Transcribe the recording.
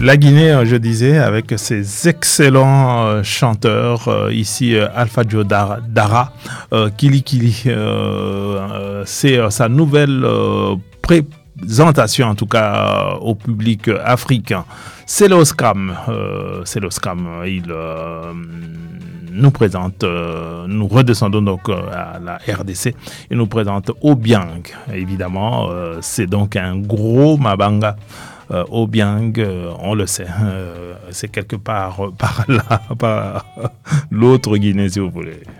La Guinée, je disais, avec ses excellents chanteurs, ici Alpha Joe Dara, Kili Kili, c'est sa nouvelle présentation, en tout cas au public africain. C'est l'Oscam, il nous présente, nous redescendons donc à la RDC, il nous présente Obiang, évidemment, c'est donc un gros mabanga. Obiang, on le sait, c'est quelque part par là, par l'autre Guinée si vous voulez.